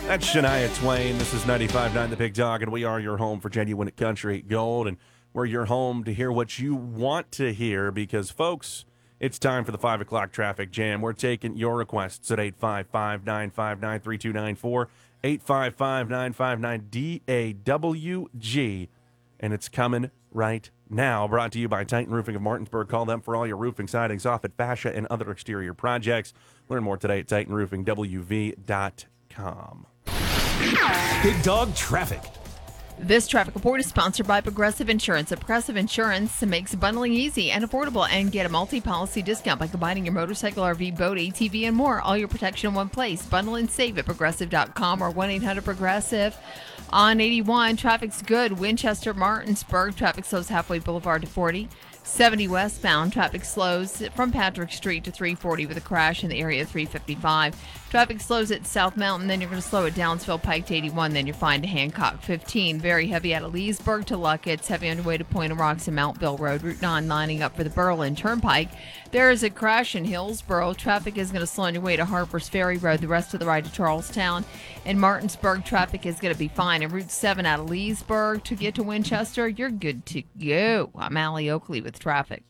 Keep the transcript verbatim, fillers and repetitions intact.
That's Shania Twain. This is ninety-five point nine The Big Dog, and we are your home for genuine country gold. And we're your home to hear what you want to hear because, folks, it's time for the five o'clock traffic jam. We're taking your requests at eight five five, nine five nine, three two nine four, eight five five, nine five nine, D A W G. And it's coming right now. Brought to you by Titan Roofing of Martinsburg. Call them for all your roofing, siding, soffit, fascia, and other exterior projects. Learn more today at titan roofing w v dot com. Big Dog Traffic. This traffic report is sponsored by Progressive Insurance. Progressive Insurance makes bundling easy and affordable, and get a multi-policy discount by combining your motorcycle, R V, boat, A T V, and more. All your protection in one place. Bundle and save at progressive dot com or one eight hundred progressive. On eighty-one, traffic's good. Winchester, Martinsburg, traffic slows halfway Boulevard to forty. seventy westbound, traffic slows from Patrick Street to three forty with a crash in the area of three fifty-five. Traffic slows at South Mountain, then you're going to slow at Downsville Pike to eighty-one, then you're fine to Hancock fifteen. Very heavy out of Leesburg to Luckett's, heavy on your way to Point of Rocks and Mountville Road. Route nine lining up for the Berlin Turnpike. There is a crash in Hillsboro. Traffic is going to slow on your way to Harper's Ferry Road, the rest of the ride to Charlestown. In Martinsburg, traffic is going to be fine. And Route seven out of Leesburg to get to Winchester, you're good to go. I'm Allie Oakley with traffic.